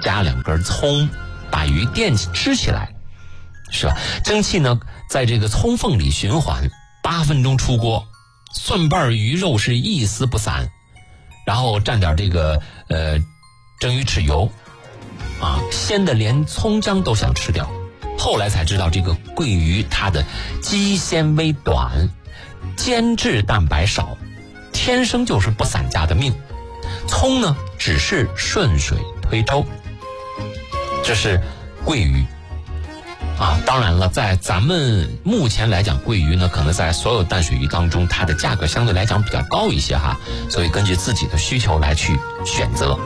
加2根葱，把鱼垫起支起来，是吧？蒸汽呢在这个葱缝里循环，8分钟出锅，蒜瓣鱼肉是一丝不散，然后蘸点这个蒸鱼豉油啊，鲜的连葱姜都想吃掉。后来才知道这个桂鱼它的肌纤维短，间质蛋白少，天生就是不散家的命。葱呢只是顺水推舟。这是桂鱼啊，当然了，在咱们目前来讲，桂鱼呢可能在所有淡水鱼当中它的价格相对来讲比较高一些哈，所以根据自己的需求来去选择。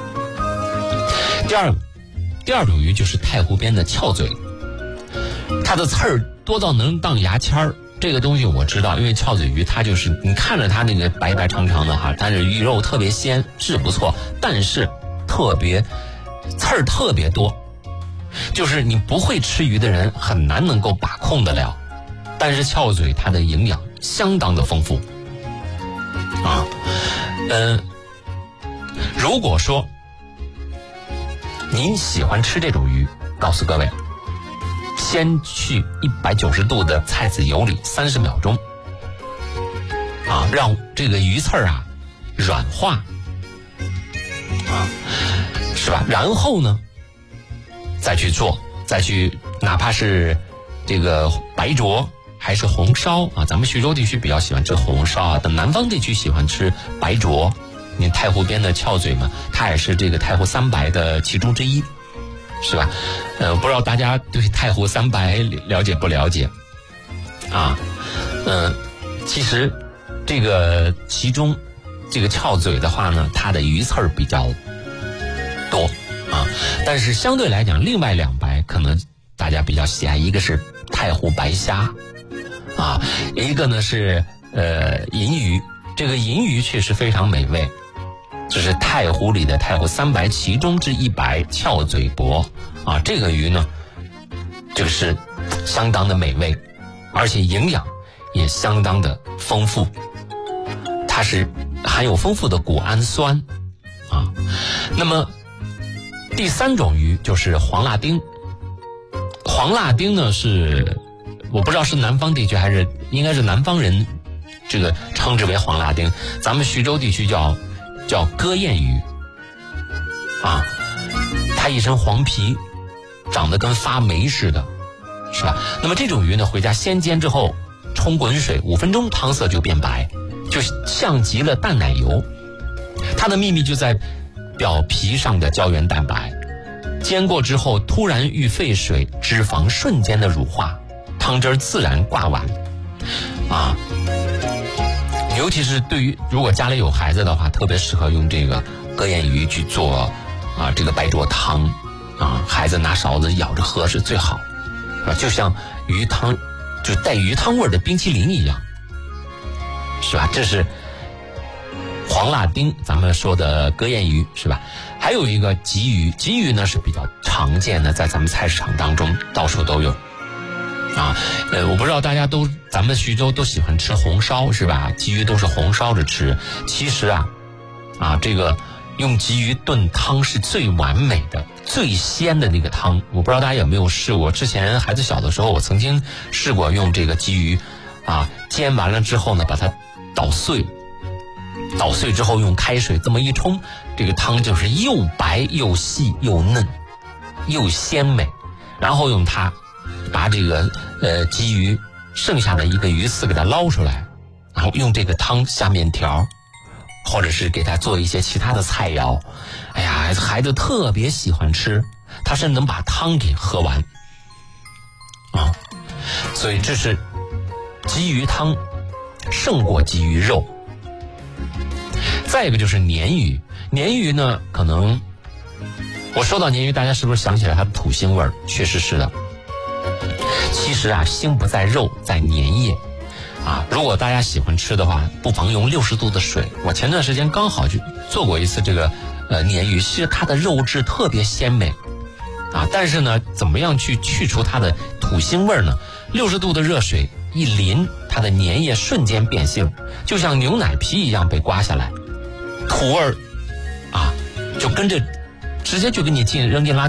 第二种鱼就是太湖边的翘嘴，它的刺儿多到能当牙签儿。这个东西我知道，因为翘嘴鱼它就是你看着它那个白白长长的哈，但是鱼肉特别鲜，是不错，但是刺儿特别多，就是你不会吃鱼的人很难能够把控得了。但是翘嘴它的营养相当的丰富啊，如果说您喜欢吃这种鱼，告诉各位，先去190度的菜籽油里30秒钟啊，让这个鱼刺儿啊软化啊，是吧？然后呢再去哪怕是这个白灼还是红烧啊，咱们徐州地区比较喜欢吃红烧啊，等南方地区喜欢吃白灼。你太湖边的翘嘴嘛，它也是这个太湖三白的其中之一，是吧？不知道大家对太湖三白了解不了解啊？其实这个其中这个翘嘴的话呢，它的鱼刺儿比较多啊，但是相对来讲，另外2白可能大家比较喜爱，一个是太湖白虾啊，一个呢是银鱼。这个银鱼确实非常美味，这是太湖里的太湖三白其中之一白翘嘴鲱啊，这个鱼呢，这个是相当的美味，而且营养也相当的丰富，它是含有丰富的谷氨酸啊。那么第3种鱼就是黄辣丁。黄辣丁呢是我不知道是南方地区还是应该是南方人这个称之为黄辣丁，咱们徐州地区叫鸽燕鱼啊，它一身黄皮，长得跟发霉似的，是吧？那么这种鱼呢，回家先煎之后冲滚水5分钟，汤色就变白，就像极了淡奶油。它的秘密就在表皮上的胶原蛋白，煎过之后突然遇沸水，脂肪瞬间的乳化，汤汁自然挂碗啊。尤其是对于如果家里有孩子的话，特别适合用这个鸽燕鱼去做啊这个白灼汤啊，孩子拿勺子舀着喝是最好啊，就像鱼汤就带鱼汤味的冰淇淋一样，是吧？这是黄辣丁，咱们说的鸽燕鱼，是吧？还有一个鲫鱼，鲫鱼呢是比较常见的，在咱们菜市场当中到处都有啊。我不知道大家咱们徐州都喜欢吃红烧是吧？鲫鱼都是红烧着吃。其实啊这个用鲫鱼炖汤是最完美的、最鲜的那个汤。我不知道大家有没有试过？之前孩子小的时候，我曾经试过用这个鲫鱼啊煎完了之后呢，把它捣碎之后用开水这么一冲，这个汤就是又白又细又嫩又鲜美。然后用它把这个鲫鱼剩下的一个鱼刺给它捞出来，然后用这个汤下面条，或者是给它做一些其他的菜肴。哎呀，孩子特别喜欢吃，他甚至能把汤给喝完啊。所以这是鲫鱼汤胜过鲫鱼肉。再一个就是鲶鱼，鲶鱼呢，可能我说到鲶鱼，大家是不是想起来它的土腥味儿？确实是的。其实啊，腥不在肉，在粘液啊。如果大家喜欢吃的话，不妨用60度的水。我前段时间刚好就做过一次这个鲶鱼，其实它的肉质特别鲜美啊。但是呢，怎么样去除它的土腥味呢？60度的热水一淋，它的粘液瞬间变性，就像牛奶皮一样被刮下来，土味儿啊就跟着直接就给你扔进垃圾